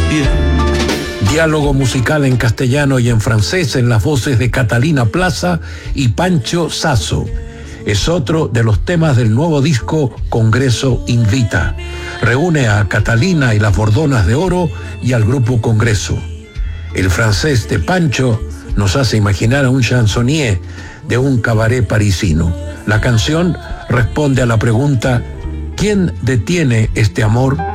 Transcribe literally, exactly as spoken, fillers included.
bien. Diálogo musical en castellano y en francés en las voces de Catalina Plaza y Pancho Sasso. Es otro de los temas del nuevo disco Congreso Invita. Reúne a Catalina y las Bordonas de Oro y al grupo Congreso. El francés de Pancho nos hace imaginar a un chansonnier de un cabaret parisino. La canción responde a la pregunta: ¿quién detiene este amor?